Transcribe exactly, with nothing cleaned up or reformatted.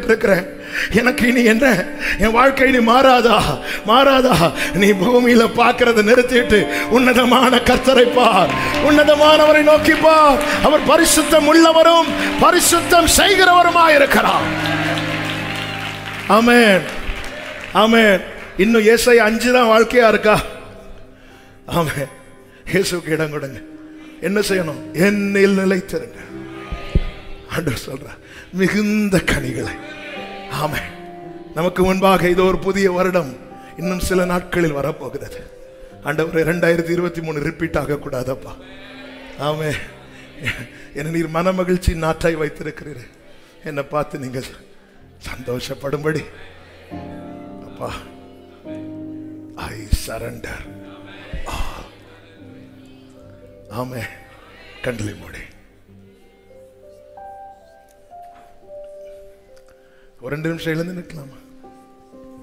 வந்துட்டு இருக்கிறேன், எனக்கு இனி என்ன, என் வாழ்க்கை இனி மாறாதா மாறாதா நீ பூமியில பார்க்கறத நிறுத்திட்டு உன்னதமான கர்த்தரை பார், உன்னதமானவரை நோக்கி பார். அவர் பரிசுத்தம் உள்ளவரும் பரிசுத்தம் செய்கிறவருமாய் இருக்கிறார். ஆமென், ஆமென். இன்னும் ஏசாயா அஞ்சு தான் வாழ்க்கையா இருக்கா? ஆமென். இயேசுவுக்கு இடம் கொடுங்க. என்ன செய்யணும்? என்னில் நிலைத்திருங்க. ஆண்டவர் சொல்ற மிகுந்த கனிகளை. ஆமென். நமக்கு முன்பாக இதோ ஒரு புதிய வருடம் இன்னும் சில நாட்களில் வரப்போகிறது. ஆண்டவர் இரண்டாயிரத்தி இருபத்தி மூணு ரிப்பீட் ஆக கூடாதப்பா. ஆமென். என்ன நீர் மன மகிழ்ச்சி நாட்டாய் வைத்திருக்கிறீர்கள். என்னை பார்த்து நீங்கள் சந்தோஷப்படும்படி அப்பா, ஐ சரண்டர். ஆமென். கண்களை மூடி ஒரு ரெண்டு நிமிஷம் எழுந்து நிற்கலாமா?